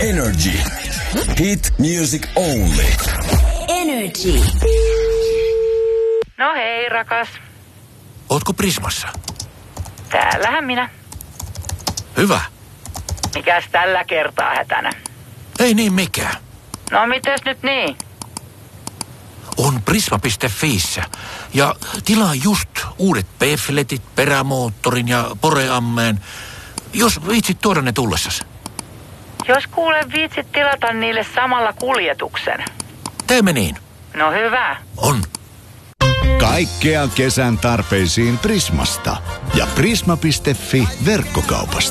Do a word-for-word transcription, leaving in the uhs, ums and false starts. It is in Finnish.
Energy. Hit music only. Energy. No hei, rakas. Ootko Prismassa? Täällähän minä. Hyvä. Mikäs tällä kertaa hätänä? Ei niin mikään. No mites nyt niin? On prisma piste fiissä. Ja tilaa just uudet P-fletit, perämoottorin ja poreammeen. Jos viitsit tuoda ne tullessasi. Jos kuule viitsit tilata niille samalla kuljetuksen. Teemme niin. No hyvä. On. Kaikkea kesän tarpeisiin Prismasta ja prisma piste fi verkkokaupasta.